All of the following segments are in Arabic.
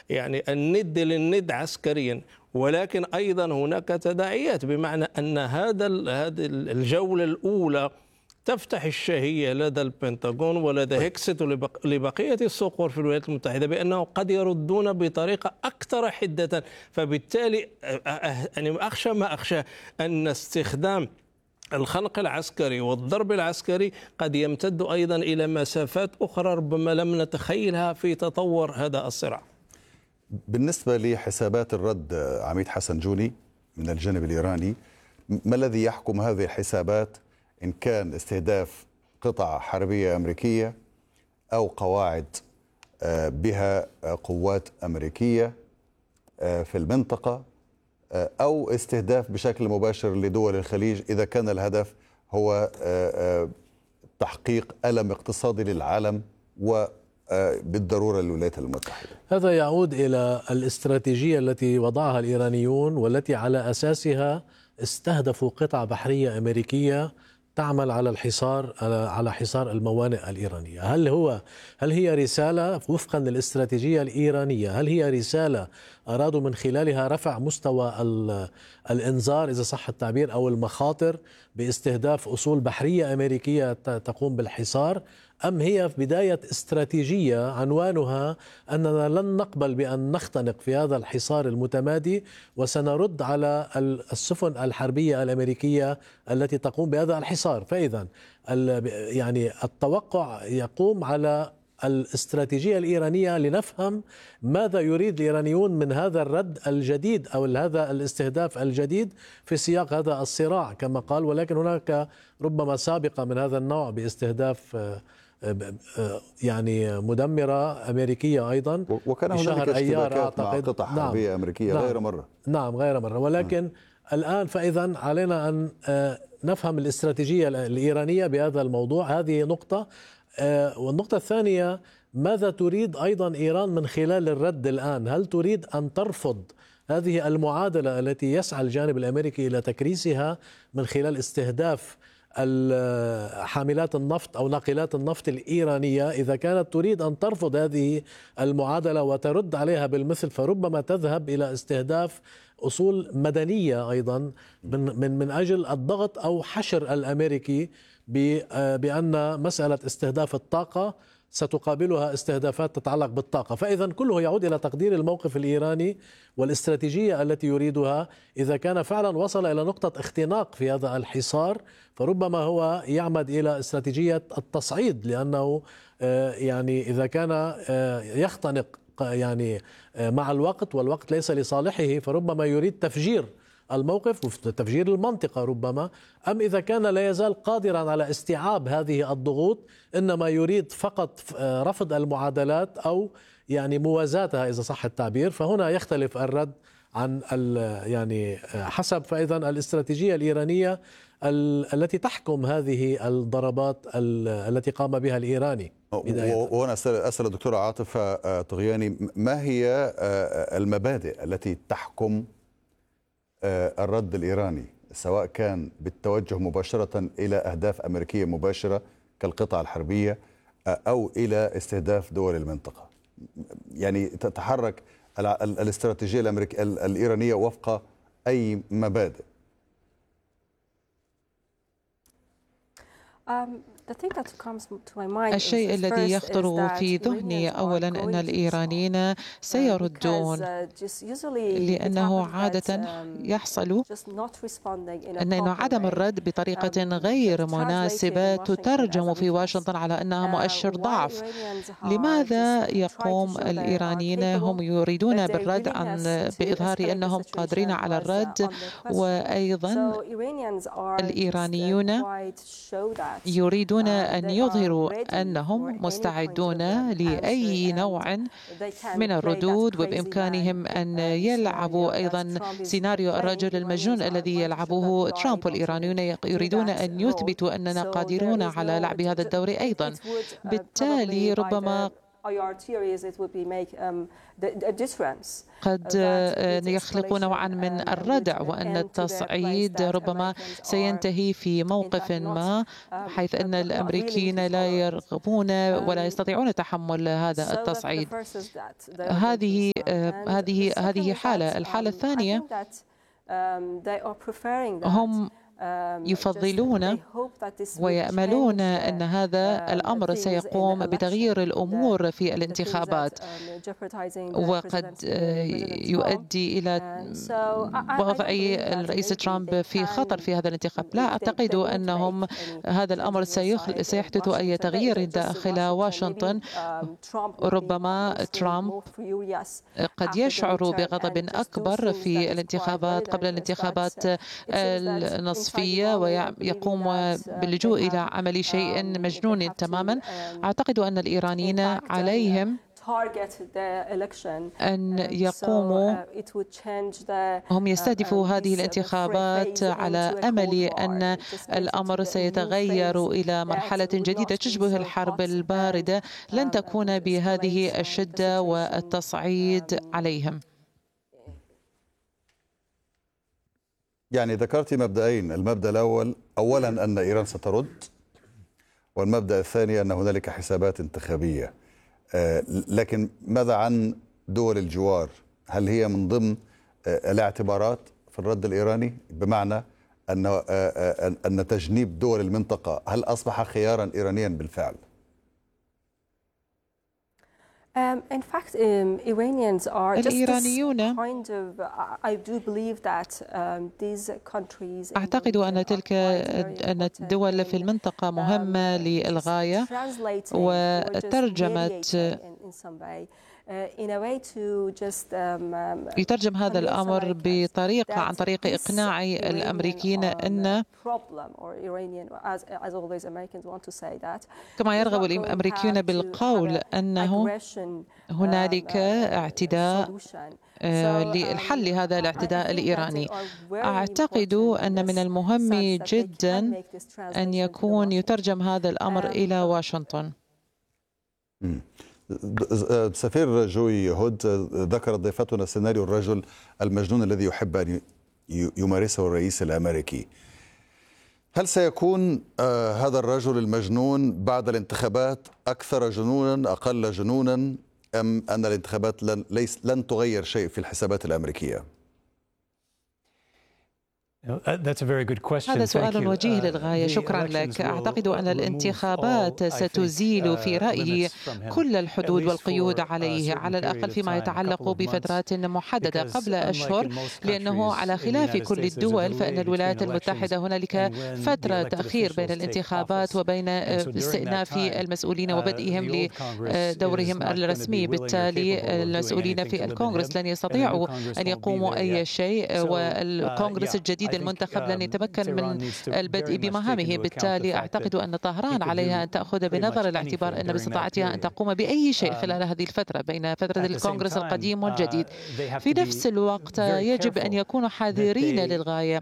يعني الند للند عسكريا، ولكن أيضا هناك تداعيات، بمعنى أن هذه الجولة الأولى تفتح الشهية لدى البنتاغون ولدى هيكست لبقية الصقور في الولايات المتحدة بأنه قد يردون بطريقة أكثر حدة. فبالتالي يعني أخشى ما أخشى أن استخدام الخنق العسكري والضرب العسكري قد يمتد أيضا إلى مسافات أخرى ربما لم نتخيلها في تطور هذا الصراع. بالنسبة لحسابات الرد عميد حسن جوني من الجانب الإيراني، ما الذي يحكم هذه الحسابات إن كان استهداف قطع حربية أمريكية أو قواعد بها قوات أمريكية في المنطقة أو استهداف بشكل مباشر لدول الخليج إذا كان الهدف هو تحقيق ألم اقتصادي للعالم وبالضرورة للولايات المتحدة؟ هذا يعود إلى الاستراتيجية التي وضعها الإيرانيون والتي على أساسها استهدفوا قطع بحرية أمريكية تعمل على حصار الموانئ الإيرانية. هل هي رسالة وفقا للاستراتيجية الإيرانية؟ هل هي رسالة أرادوا من خلالها رفع مستوى الإنذار إذا صح التعبير أو المخاطر باستهداف أصول بحرية أمريكية تقوم بالحصار، أم هي في بداية استراتيجية عنوانها أننا لن نقبل بأن نختنق في هذا الحصار المتمادي وسنرد على السفن الحربية الأمريكية التي تقوم بهذا الحصار؟ فإذا يعني التوقع يقوم على الاستراتيجية الإيرانية لنفهم ماذا يريد الإيرانيون من هذا الرد الجديد أو هذا الاستهداف الجديد في سياق هذا الصراع كما قال. ولكن هناك ربما سابقة من هذا النوع باستهداف يعني مدمرة أمريكية أيضا، وكان هناك اشتباكات مع قطع حربية أمريكية غير مرة. نعم غير مرة. ولكن الآن فإذا علينا أن نفهم الاستراتيجية الإيرانية بهذا الموضوع. هذه نقطة. والنقطة الثانية، ماذا تريد أيضا إيران من خلال الرد الآن؟ هل تريد أن ترفض هذه المعادلة التي يسعى الجانب الأمريكي إلى تكريسها من خلال استهداف حاملات النفط أو ناقلات النفط الإيرانية؟ إذا كانت تريد أن ترفض هذه المعادلة وترد عليها بالمثل فربما تذهب إلى استهداف أصول مدنية أيضا من أجل الضغط أو حشر الأمريكي بأن مسألة استهداف الطاقة ستقابلها استهدافات تتعلق بالطاقة. فإذا كله يعود إلى تقدير الموقف الإيراني والاستراتيجية التي يريدها. إذا كان فعلا وصل إلى نقطة اختناق في هذا الحصار فربما هو يعمد إلى استراتيجية التصعيد، لأنه يعني إذا كان يختنق يعني مع الوقت والوقت ليس لصالحه فربما يريد تفجير الموقف وتفجير المنطقة ربما. أم إذا كان لا يزال قادرا على استيعاب هذه الضغوط إنما يريد فقط رفض المعادلات أو يعني موازاتها إذا صح التعبير، فهنا يختلف الرد عن يعني حسب. فإذا الاستراتيجية الإيرانية التي تحكم هذه الضربات التي قام بها الإيراني. وأنا أسأل الدكتور عاطف طغياني، ما هي المبادئ التي تحكم الرد الإيراني سواء كان بالتوجه مباشرة إلى أهداف أمريكية مباشرة كالقطع الحربية أو إلى استهداف دول المنطقة؟ يعني تتحرك الاستراتيجية الإيرانية وفق أي مبادئ؟ الشيء الذي يخطر في ذهني أولا أن الإيرانيين سيردون، لأنه عادة يحصل أن عدم الرد بطريقة غير مناسبة تترجم في واشنطن على أنها مؤشر ضعف. لماذا يقوم الإيرانيين هم يريدون بالرد بإظهار أنهم قادرين على الرد، وأيضا الإيرانيون يريدون أن يظهروا أنهم مستعدون لأي نوع من الردود، وبإمكانهم أن يلعبوا أيضا سيناريو الرجل المجنون الذي يلعبه ترامب. والإيرانيون يريدون أن يثبتوا أننا قادرون على لعب هذا الدور أيضا. بالتالي ربما قد يخلق نوعا من الردع، وأن التصعيد ربما سينتهي في موقف ما حيث أن الأمريكيين لا يرغبون ولا يستطيعون تحمل هذا التصعيد. هذه حالة. الحالة الثانية، هم يفضلون ويأملون أن هذا الأمر سيقوم بتغيير الأمور في الانتخابات، وقد يؤدي إلى وضع الرئيس ترامب في خطر في هذا الانتخاب. لا أعتقد أنهم هذا الأمر سيحدث أي تغيير داخل واشنطن. ربما ترامب قد يشعر بغضب أكبر في الانتخابات قبل الانتخابات النصفية ويقوم باللجوء إلى عمل شيء مجنون تماما. أعتقد أن الإيرانيين عليهم أن يقوموا، هم يستهدفوا هذه الانتخابات على أمل أن الأمر سيتغير إلى مرحلة جديدة تشبه الحرب الباردة، لن تكون بهذه الشدة والتصعيد عليهم. يعني ذكرت مبدأين، المبدأ الأول أولا أن إيران سترد، والمبدأ الثاني أن هنالك حسابات انتخابية. لكن ماذا عن دول الجوار؟ هل هي من ضمن الاعتبارات في الرد الإيراني؟ بمعنى أن تجنيب دول المنطقة هل أصبح خيارا إيرانيا بالفعل؟ الإيرانيون أعتقد أن تلك الدول في المنطقة مهمة للغاية، وترجمت يترجم هذا الأمر بطريقة عن طريق إقناع الأمريكيين أن كما يرغب الأمريكيون بالقول أنه هنالك اعتداء للحل هذا الاعتداء الإيراني. أعتقد أن من المهم جدا أن يترجم هذا الأمر إلى واشنطن. سفير جوي هود، ذكرت ضيفتنا سيناريو الرجل المجنون الذي يحب أن يمارسه الرئيس الأمريكي. هل سيكون هذا الرجل المجنون بعد الانتخابات أكثر جنونا أقل جنونا، أم أن الانتخابات لن تغير شيء في الحسابات الأمريكية؟ هذا سؤال وجيه للغاية، شكرا لك. أعتقد أن الانتخابات ستزيل في رأيي كل الحدود والقيود عليه، على الأقل فيما يتعلق بفترات محددة قبل أشهر، لأنه على خلاف كل الدول فإن الولايات المتحدة هنالك فترة تأخير بين الانتخابات وبين استئناف المسؤولين وبدئهم لدورهم الرسمي. بالتالي المسؤولين في الكونغرس لن يستطيعوا أن يقوموا أي شيء، والكونغرس الجديد المنتخب لن يتمكن من البدء بمهامه. بالتالي أعتقد أن طهران عليها أن تأخذ بنظر الاعتبار أن باستطاعتها أن تقوم بأي شيء خلال هذه الفترة بين فترة الكونغرس القديم والجديد. في نفس الوقت يجب أن يكونوا حذرين للغاية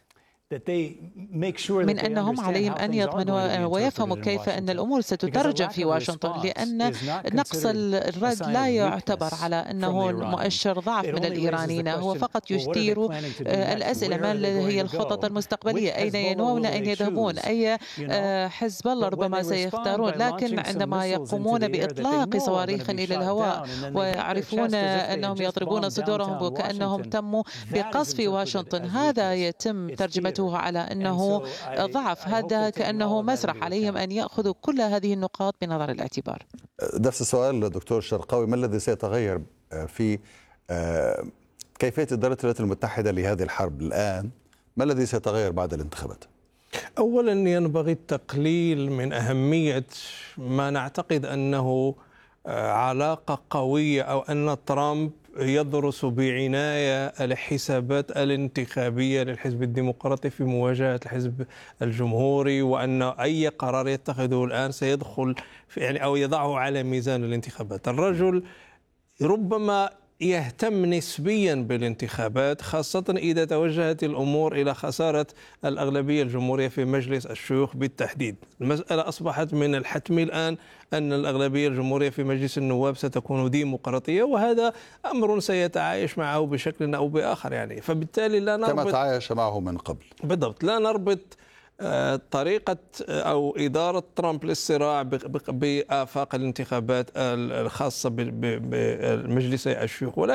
من أنهم عليهم أن يضمنوا ويفهموا كيف أن الأمور ستترجم في واشنطن، لأن نقص الرد لا يعتبر على أنه مؤشر ضعف من الإيرانيين، هو فقط يثير الأسئلة: ما هي الخطط المستقبلية؟ أين ينوون؟ أين يذهبون؟ أي حزب الله ربما سيختارون؟ لكن عندما يقومون بإطلاق صواريخ إلى الهواء ويعرفون أنهم يضربون صدورهم وكأنهم تموا بقصف واشنطن، هذا يتم ترجمته على أنه ضعف. هذا كأنه مسرح، عليهم أن يأخذوا كل هذه النقاط بنظر الاعتبار. نفس السؤال دكتور شرقاوي، ما الذي سيتغير في كيفية إدارة الولايات المتحدة لهذه الحرب الآن؟ ما الذي سيتغير بعد الانتخابات؟ أولا ينبغي التقليل من أهمية ما نعتقد أنه علاقة قوية، أو أن ترامب يدرس بعناية الحسابات الانتخابية للحزب الديمقراطي في مواجهة الحزب الجمهوري، وأن أي قرار يتخذه الآن سيدخل أو يضعه على ميزان الانتخابات. الرجل ربما يهتم نسبيا بالانتخابات، خاصة إذا توجهت الأمور إلى خسارة الأغلبية الجمهورية في مجلس الشيوخ بالتحديد. المسألة أصبحت من الحتمي الآن أن الأغلبية الجمهورية في مجلس النواب ستكون ديمقراطية، وهذا أمر سيتعايش معه بشكل أو بآخر يعني. فبالتالي لا نربط كما تعايش معه من قبل. بالضبط، لا نربط طريقة أو إدارة ترامب للصراع بآفاق الانتخابات الخاصة بمجلسي الشيوخ.